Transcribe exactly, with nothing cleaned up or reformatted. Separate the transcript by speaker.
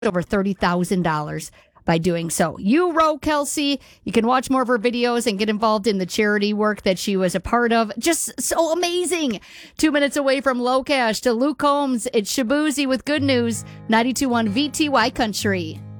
Speaker 1: over thirty thousand dollars by doing so. You row, Kelsey. You can watch more of her videos and get involved in the charity work that she was a part of. Just so amazing. Two minutes away from Low Cash to Luke Combs. It's Shabuzi with good news. ninety-two point one V T Y Country.